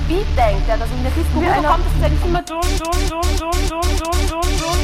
Beat denkt, ja, dass in der Disco kommt, das ist ja nicht immer dumm.